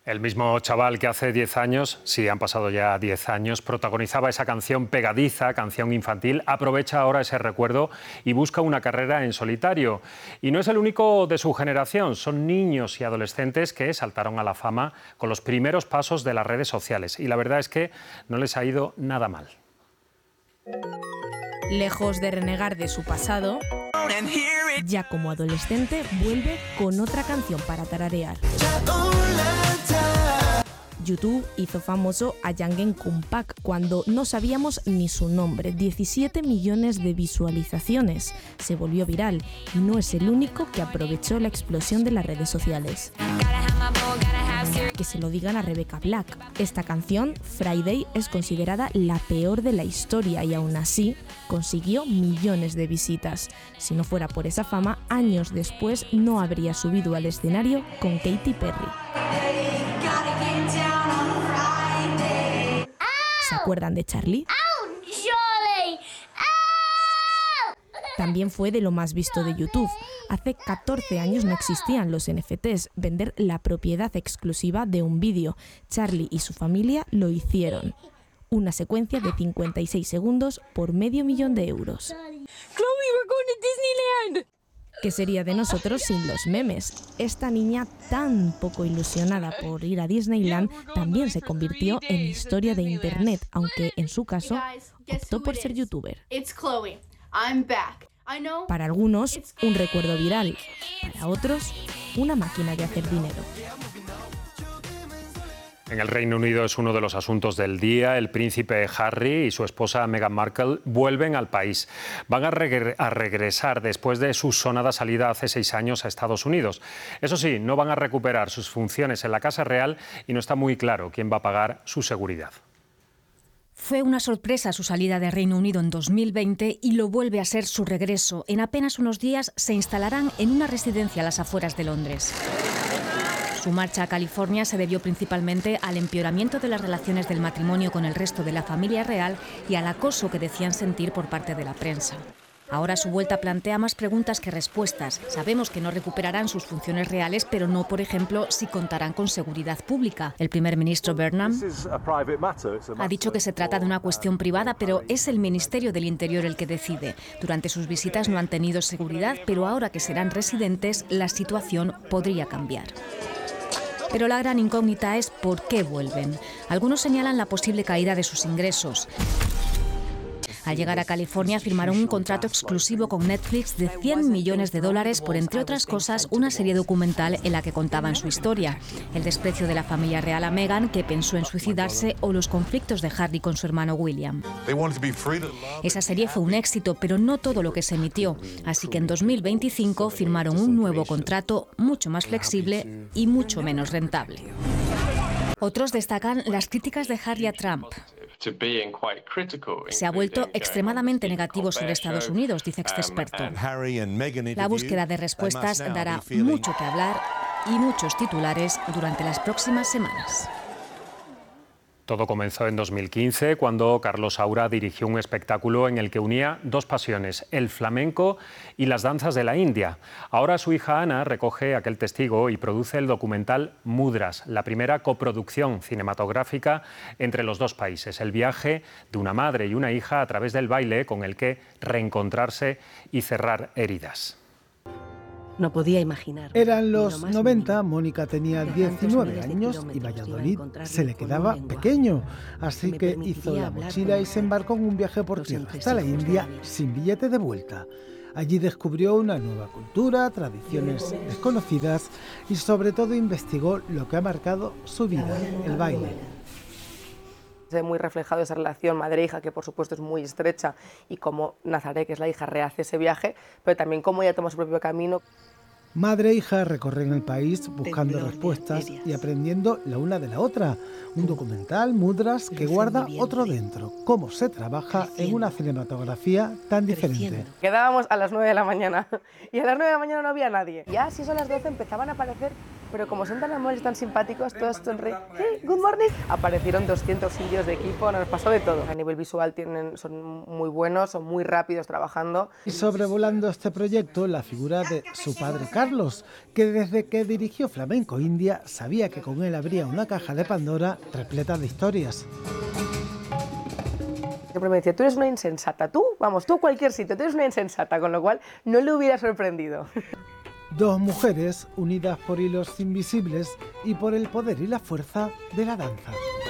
El mismo chaval que hace 10 años, sí, han pasado ya 10 años, protagonizaba esa canción pegadiza, canción infantil, aprovecha ahora ese recuerdo y busca una carrera en solitario. Y no es el único de su generación, son niños y adolescentes que saltaron a la fama con los primeros pasos de las redes sociales. Y la verdad es que no les ha ido nada mal. Lejos de renegar de su pasado, ya como adolescente vuelve con otra canción para tararear. YouTube hizo famoso a Jungkook Kumpak cuando no sabíamos ni su nombre. 17 millones de visualizaciones. Se volvió viral y no es el único que aprovechó la explosión de las redes sociales. Que se lo digan a Rebecca Black. Esta canción, Friday, es considerada la peor de la historia y aún así consiguió millones de visitas. Si no fuera por esa fama, años después no habría subido al escenario con Katy Perry. ¿Se acuerdan de Charlie? También fue de lo más visto de YouTube. Hace 14 años no existían los NFTs, vender la propiedad exclusiva de un vídeo. Charlie y su familia lo hicieron. Una secuencia de 56 segundos por $500,000. Chloe, we're going to Disneyland. ¿Qué sería de nosotros sin los memes? Esta niña tan poco ilusionada por ir a Disneyland también se convirtió en historia de internet, aunque en su caso optó por ser youtuber. Para algunos, un recuerdo viral, para otros, una máquina de hacer dinero. En el Reino Unido es uno de los asuntos del día. El príncipe Harry y su esposa Meghan Markle vuelven al país. Van a regresar después de su sonada salida hace 6 años a Estados Unidos. Eso sí, no van a recuperar sus funciones en la Casa Real y no está muy claro quién va a pagar su seguridad. Fue una sorpresa su salida de Reino Unido en 2020 y lo vuelve a ser su regreso. En apenas unos días se instalarán en una residencia a las afueras de Londres. Su marcha a California se debió principalmente al empeoramiento de las relaciones del matrimonio con el resto de la familia real y al acoso que decían sentir por parte de la prensa. Ahora su vuelta plantea más preguntas que respuestas. Sabemos que no recuperarán sus funciones reales, pero no, por ejemplo, si contarán con seguridad pública. El primer ministro Burnham ha dicho que se trata de una cuestión privada, pero es el Ministerio del Interior el que decide. Durante sus visitas no han tenido seguridad, pero ahora que serán residentes, la situación podría cambiar. Pero la gran incógnita es por qué vuelven. Algunos señalan la posible caída de sus ingresos. Al llegar a California firmaron un contrato exclusivo con Netflix de $100 millones por, entre otras cosas, una serie documental en la que contaban su historia. El desprecio de la familia real a Meghan, que pensó en suicidarse, o los conflictos de Harry con su hermano William. Esa serie fue un éxito, pero no todo lo que se emitió. Así que en 2025 firmaron un nuevo contrato mucho más flexible y mucho menos rentable. Otros destacan las críticas de Harry a Trump. Se ha vuelto extremadamente negativo sobre Estados Unidos, dice este experto. La búsqueda de respuestas dará mucho que hablar y muchos titulares durante las próximas semanas. Todo comenzó en 2015, cuando Carlos Saura dirigió un espectáculo en el que unía dos pasiones, el flamenco y las danzas de la India. Ahora su hija Ana recoge aquel testigo y produce el documental Mudras, la primera coproducción cinematográfica entre los dos países. El viaje de una madre y una hija a través del baile con el que reencontrarse y cerrar heridas. No podía imaginar. Eran los 90, Mónica tenía 19 años y Valladolid se le quedaba pequeño. Así que hizo la mochila y se embarcó en un viaje por tierra hasta la India sin billete de vuelta. Allí descubrió una nueva cultura, tradiciones desconocidas y sobre todo investigó lo que ha marcado su vida, el baile. Se ve muy reflejado esa relación madre-hija, que por supuesto es muy estrecha, y cómo Nazaré, que es la hija, rehace ese viaje, pero también cómo ella toma su propio camino. Madre e hija recorren el país buscando respuestas y aprendiendo la una de la otra. Un documental, Mudras, que guarda otro dentro. Cómo se trabaja en una cinematografía tan diferente. Quedábamos a las 9 de la mañana y a las 9 de la mañana no había nadie. Ya si son las 12 empezaban a aparecer Pero como son tan amables, tan simpáticos, todos sonríen. Hey, good morning. Aparecieron 200 indios de equipo, nos pasó de todo. A nivel visual son muy buenos, son muy rápidos trabajando. Y sobrevolando este proyecto, la figura de su padre Carlos, que desde que dirigió Flamenco India sabía que con él habría una caja de Pandora repleta de historias. Siempre me decía, tú eres una insensata, tú a cualquier sitio, tú eres una insensata, con lo cual no le hubiera sorprendido. Dos mujeres unidas por hilos invisibles y por el poder y la fuerza de la danza.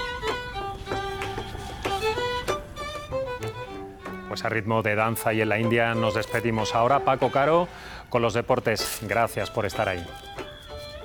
Pues a ritmo de danza y en la India nos despedimos ahora. Paco Caro con los deportes. Gracias por estar ahí.